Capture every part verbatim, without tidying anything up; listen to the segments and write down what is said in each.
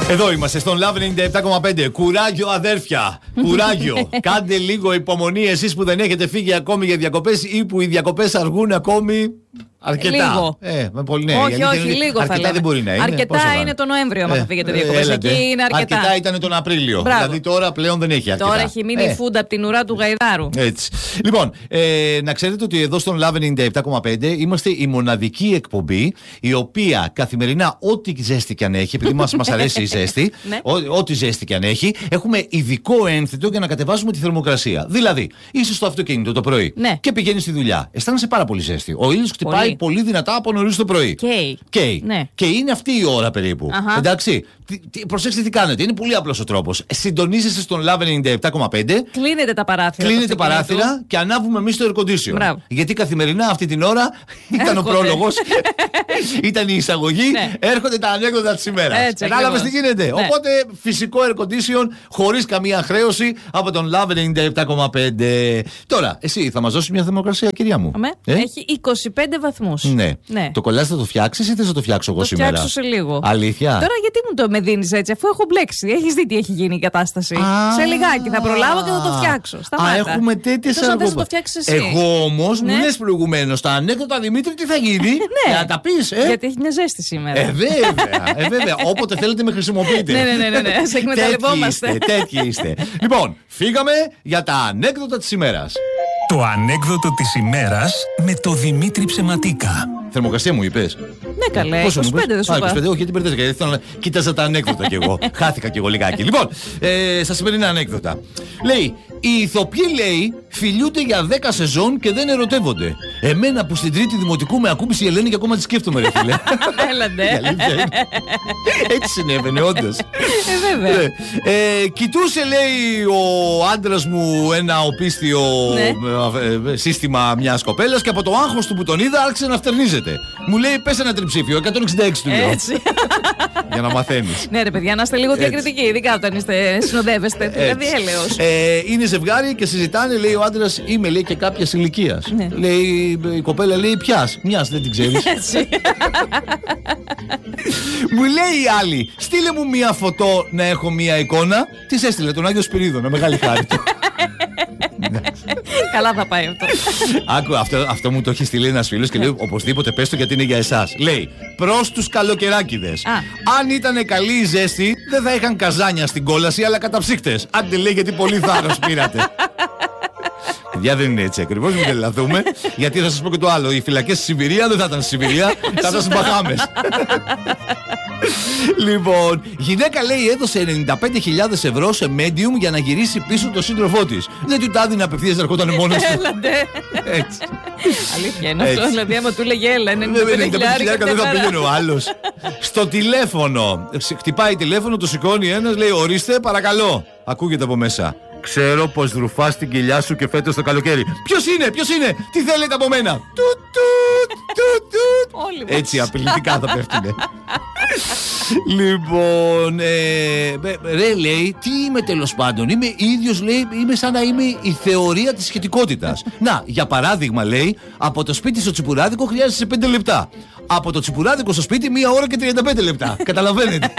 Εδώ είμαστε στον Love ενενήντα επτά κόμμα πέντε. Κουράγιο, αδέρφια. Κουράγιο. Κάντε λίγο υπομονή εσείς που δεν έχετε φύγει ακόμη για διακοπές ή που οι διακοπές αργούν ακόμη. Αρκετά. Λίγο. Ε, πολύ, ναι. Όχι, όχι, είναι, λίγο αρκετά θα λέμε. Δεν μπορεί να είναι. Αρκετά είναι το Νοέμβριο, άμα ε, θα φύγετε διακοπές. Ε, Εκεί είναι αρκετά. Αρκετά ήταν τον Απρίλιο. Μπράβο. Δηλαδή τώρα πλέον δεν έχει αρκετά. Τώρα έχει μείνει η ε. φούντα από την ουρά του γαϊδάρου. Έτσι. Λοιπόν, ε, να ξέρετε ότι εδώ στον Love ενενήντα επτά κόμμα πέντε είμαστε η μοναδική εκπομπή η οποία καθημερινά, ό,τι ζέστη κι αν έχει, επειδή μας, μας αρέσει η ζέστη, ό, ό,τι ζέστη κι αν έχει, έχουμε ειδικό ένθετο για να κατεβάσουμε τη θερμοκρασία. Δηλαδή, είσαι στο αυτοκίνητο το πρωί ναι. και πηγαίνεις στη δουλειά. Αισθάνεσαι πάρα πολύ ζέστη. Ο ήλιος χτυπάει πολύ, πολύ δυνατά από νωρίς το πρωί. Καίει. Καίει. Ναι. Και είναι αυτή η ώρα περίπου. Αχα. Εντάξει. Τι, τι, προσέξτε τι κάνετε. Είναι πολύ απλός ο τρόπος. Συντονίζεστε στον Love ενενήντα επτά κόμμα πέντε. Κλείνετε τα παράθυρα. Κλείνετε παράθυρα και ανάβουμε εμείς το air condition. Μπράβο. Γιατί καθημερινά αυτή την ώρα ήταν ο πρόλογος, ήταν η εισαγωγή, ναι. έρχονται τα ανέκδοτα της ημέρας. Κατάλαβες τι γίνεται. Ναι. Οπότε φυσικό air condition χωρίς καμία χρέωση από τον Love ενενήντα επτά κόμμα πέντε. Τώρα, εσύ θα μας δώσεις μια θερμοκρασία, κυρία μου. Ε? Έχει είκοσι πέντε βαθμούς. Ναι. ναι. Το κολλάς θα το φτιάξεις ή θες να το φτιάξω εγώ το σήμερα? Το φτιάξω σε λίγο. Αλήθεια. Τώρα γιατί μου το με δίνεις έτσι, αφού έχω μπλέξει. Έχεις δει τι έχει γίνει η κατάσταση. Α, σε λιγάκι θα προλάβω και θα το φτιάξω. Σταμάτα. Α, έχουμε τέτοιες αργοπα... το φτιάξεις εσύ. Εγώ όμως ναι. μου λες προηγουμένως τα ανέκδοτα Δημήτρη τι θα γίνει. ναι. Να τα πεις, ε. Γιατί έχει μια ζέστη σήμερα. Ε, βέβαια. ε, βέβαια. Όποτε θέλετε με χρησιμοποιείτε. ναι, ναι, ναι, ναι, ναι. Σε εκμεταλλευόμαστε. Τέτοιοι είστε. Λοιπόν, φύγαμε για τα ανέκδοτα της ημέρας. Το ανέκδοτο της ημέρας με το Δημήτρη Ψεματίκα. Θερμοκρασία μου είπες? Ναι, καλέ. Πόσο είκοσι πέντε δεν σου είπα. είκοσι πέντε, όχι, γιατί μπερδεύτηκα. Γιατί θέλω να κοίταζα τα ανέκδοτα κι εγώ. Χάθηκα κι εγώ λιγάκι. Λοιπόν, ε, στα σημερινά ανέκδοτα. Λέει, οι ηθοποιοί, λέει, φιλιούνται για δέκα σεζόν και δεν ερωτεύονται. Εμένα που στην τρίτη δημοτικού με ακούμπησε η Ελένη και ακόμα τη σκέφτομαι, ρε φίλε. Έλαντε. Έτσι συνέβαινε, όντως. Ε, βέβαια. Ε, κοιτούσε, λέει, ο άντρας μου ένα οπίστιο ναι. σύστημα μιας κοπέλας και από το άγχος του που τον είδα άρχισε να φτερνίζεται. Μου λέει, πες ένα τριψήφιο, εκατόν εξήντα έξι του λέω. Έτσι. Για να μαθαίνεις. Ναι, ρε παιδιά, να είστε λίγο διακριτικοί, ειδικά όταν είστε, συνοδεύεστε. Δηλαδή, έλεος. Ε, είναι ζευγάρι και συζητάνε, λέει ο άντρας, είμαι, λέει, και κάποιας ηλικίας. Ναι. Λέει η κοπέλα, λέει, ποιας, μιας, δεν την ξέρεις. Έτσι. Μου λέει η άλλη, στείλε μου μία φωτό να έχω μία εικόνα. Της έστειλε τον Άγιο Σπυρίδωνα, μεγάλη χάρη του. Καλά θα πάει αυτό. Άκου, αυτό, αυτό μου το έχει στείλει ένας φίλος και λέει, οπωσδήποτε πες το γιατί είναι για εσάς. Λέει, προς τους καλοκαιράκηδες. Α. Αν ήταν καλή η ζέστη, δεν θα είχαν καζάνια στην κόλαση, αλλά καταψύκτες. Άντε, λέει, γιατί πολύ θάρρος πήρατε. Παιδιά, δεν είναι έτσι ακριβώς, μην τρελαθούμε. Γιατί θα σας πω και το άλλο. Οι φυλακές στη Σιβηρία δεν θα ήταν στη Σιβηρία, θα ήταν στις Μπαχάμες. Λοιπόν, γυναίκα, λέει, έδωσε ενενήντα πέντε χιλιάδες ευρώ σε medium για να γυρίσει πίσω το σύντροφό της. Δεν του τα έδινε απευθείας να ερχόταν μόνος του. Έλαντε. Έτσι. Αλήθεια είναι αυτό. Δηλαδή, άμα του λέγε έλα, ενενήντα πέντε χιλιάδες δεν θα πήγαινε ο άλλος. Στο τηλέφωνο. Χτυπάει τηλέφωνο, το σηκώνει ένας, λέει, ορίστε, παρακαλώ. Ακούγεται από μέσα. Ξέρω πως ρουφάς την κοιλιά σου και φέτος το καλοκαίρι. Ποιος είναι, ποιος είναι, τι θέλετε από μένα? Τουτ, τουτ, τουτ, τουτ. Έτσι απειλητικά θα πέφτουνε. Λοιπόν, ε, ρε, λέει, τι είμαι τέλος πάντων? Είμαι ίδιος, λέει, είμαι σαν να είμαι η θεωρία της σχετικότητας. Να, για παράδειγμα, λέει, από το σπίτι στο τσιπουράδικο χρειάζεσαι πέντε λεπτά. Από το τσιπουράδικο στο σπίτι μία ώρα και τριάντα πέντε λεπτά. Καταλαβαίνετε.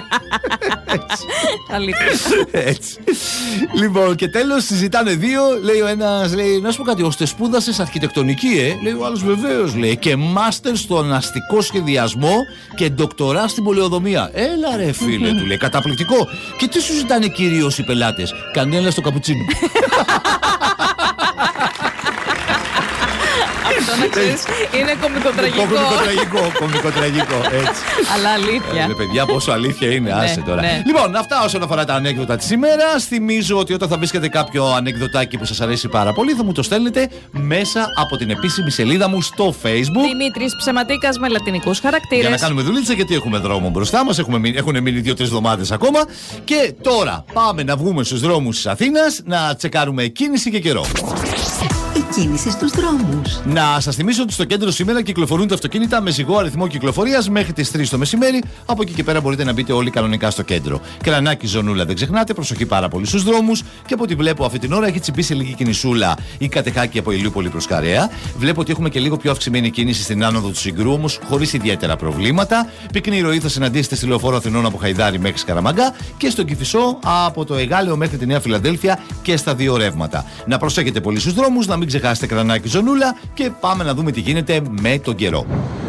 Έτσι. Έτσι. Λοιπόν, και τέλος συζητάνε δύο. Λέει ο ένας, λέει, να σου πω κάτι, ώστε σπούδασες αρχιτεκτονική, ε. Λέει ο άλλος, βεβαίως, λέει. Και μάστερ στον αστικό σχεδιασμό και ντοκτορά στην πολεοδομία. Έλα, ρε φίλε, του λέει, καταπληκτικό. Και τι σου ζητάνε κυρίως οι πελάτες? Κανένα στο καπουτσίνο. Αυτό να ξέρεις, είναι κομικοτραγικό. Κομικοτραγικό, κομικοτραγικό, έτσι. Αλλά αλήθεια. Ε, παιδιά, πόσο αλήθεια είναι, άσε τώρα. Ναι. Λοιπόν, αυτά όσον αφορά τα ανέκδοτα της ημέρας. Θυμίζω ότι όταν θα βρίσκετε κάποιο ανεκδοτάκι που σας αρέσει πάρα πολύ, θα μου το στέλνετε μέσα από την επίσημη σελίδα μου στο Facebook. Δημήτρης Ψεματίκας με λατινικούς χαρακτήρες. Για να κάνουμε δουλίτσα, γιατί έχουμε δρόμο μπροστά μας. Έχουν μείνει δύο-τρεις εβδομάδες ακόμα. Και τώρα πάμε να βγούμε στους δρόμους της Αθήνας να τσεκάρουμε κίνηση και καιρό. κίνηση στους δρόμους. Να σας θυμίσω ότι στο κέντρο σήμερα κυκλοφορούν τα αυτοκίνητα με ζυγό αριθμό κυκλοφορίας μέχρι τις τρεις το μεσημέρι. Από εκεί και πέρα μπορείτε να μπείτε όλοι κανονικά στο κέντρο. Κρανάκι, ζωνούλα, δεν ξεχνάτε, προσοχή πάρα πολύ στους δρόμους. Και από ό,τι βλέπω αυτή την ώρα έχει τσιμπήσει λίγη κινησούλα η Κατεχάκη από Ηλιούπολη προς Καρέα. Βλέπω ότι έχουμε και λίγο πιο αυξημένη κίνηση στην άνοδο του Συγκρού, όμως χωρίς ιδιαίτερα προβλήματα. Πυκνή ροή θα συναντήσετε στη λεωφόρο Αθηνών από Χαϊδάρη μέχρι Σκαραμαγκά και στον Κηφισό από το Εγάλεο μέχρι τη Νέα Φιλαδέλφια και στα δύο ρεύματα. Να προσέχετε πολύ στους δρόμους, να μην ξεχάσετε κρανάκι, ζωνούλα και πάμε να δούμε τι γίνεται με τον καιρό.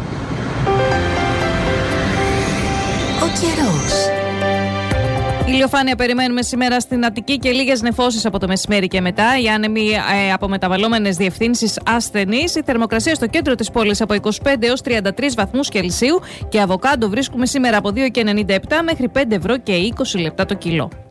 Ο καιρός. Ηλιοφάνεια περιμένουμε σήμερα στην Αττική και λίγες νεφώσεις από το μεσημέρι και μετά. Οι άνεμοι ε, από μεταβαλλόμενες διευθύνσεις ασθενείς. Η θερμοκρασία στο κέντρο της πόλης από είκοσι πέντε έως τριάντα τρεις βαθμούς Κελσίου και αβοκάντο βρίσκουμε σήμερα από δύο και ενενήντα επτά μέχρι πέντε ευρώ και είκοσι λεπτά το κιλό.